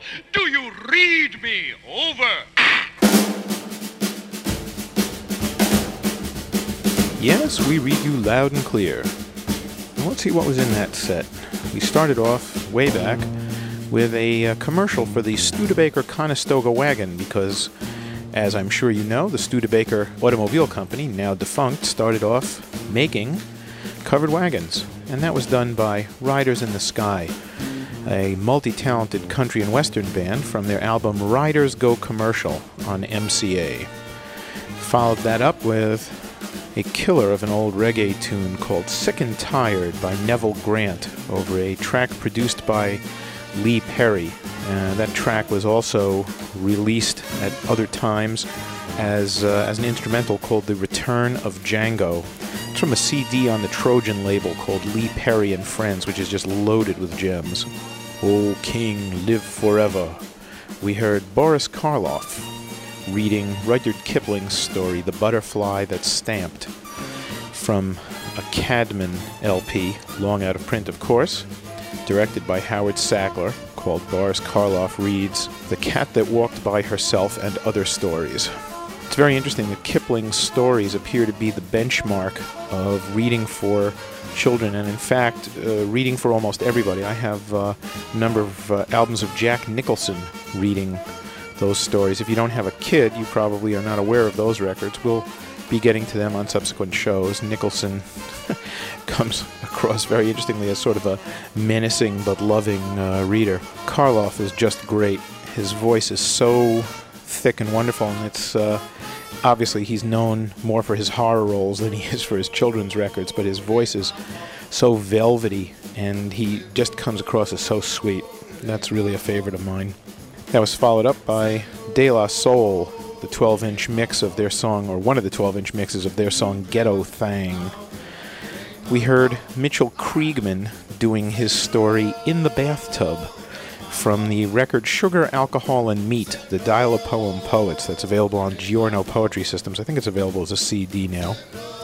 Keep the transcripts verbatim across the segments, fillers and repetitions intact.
Do you read me? Over. Yes, we read you loud and clear. Now let's see what was in that set. We started off way back with a uh, commercial for the Studebaker Conestoga wagon because, as I'm sure you know, the Studebaker Automobile Company, now defunct, started off making covered wagons. And that was done by Riders in the Sky, a multi-talented country and western band from their album Riders Go Commercial on M C A. Followed that up with a killer of an old reggae tune called Sick and Tired by Neville Grant over a track produced by Lee Perry. Uh, that track was also released at other times as, uh, as an instrumental called The Return of Django. It's from a C D on the Trojan label called Lee Perry and Friends, which is just loaded with gems. O King, live forever. We heard Boris Karloff reading Rudyard Kipling's story, The Butterfly That Stamped, from a Cadman L P, long out of print of course, directed by Howard Sackler, called Boris Karloff Reads The Cat That Walked By Herself and Other Stories. It's very interesting that Kipling's stories appear to be the benchmark of reading for children, and in fact, uh, reading for almost everybody. I have uh, a number of uh, albums of Jack Nicholson reading those stories. If you don't have a kid, you probably are not aware of those records. We'll be getting to them on subsequent shows. Nicholson comes across very interestingly as sort of a menacing but loving uh, reader. Karloff is just great. His voice is so thick and wonderful, and it's uh, obviously he's known more for his horror roles than he is for his children's records, but his voice is so velvety, and he just comes across as so sweet. That's really a favorite of mine. That was followed up by De La Soul, the twelve-inch mix of their song, or one of the twelve-inch mixes of their song Ghetto Thang. We heard Mitchell Kriegman doing his story In the Bathtub from the record Sugar, Alcohol, and Meat, the Dial-A-Poem Poets, that's available on Giorno Poetry Systems. I think it's available as a C D now.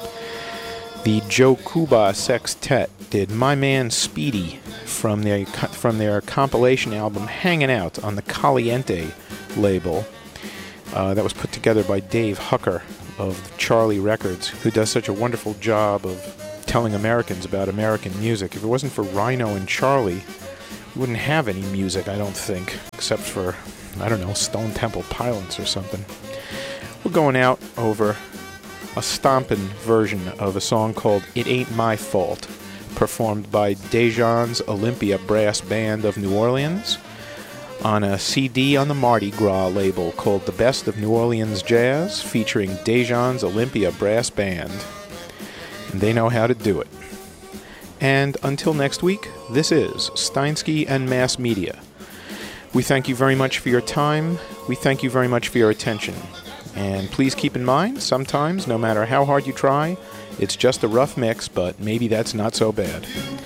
The Joe Cuba Sextet did My Man Speedy from their, from their compilation album Hangin' Out on the Caliente label. Uh, that was put together by Dave Hucker of Charlie Records, who does such a wonderful job of telling Americans about American music. If it wasn't for Rhino and Charlie, we wouldn't have any music, I don't think, except for, I don't know, Stone Temple Pilots or something. We're going out over a stompin' version of a song called It Ain't My Fault, performed by Dejan's Olympia Brass Band of New Orleans on a C D on the Mardi Gras label called The Best of New Orleans Jazz, featuring Dejan's Olympia Brass Band. And they know how to do it. And until next week, this is Steinsky and Mass Media. We thank you very much for your time. We thank you very much for your attention. And please keep in mind, sometimes, no matter how hard you try, it's just a rough mix, but maybe that's not so bad.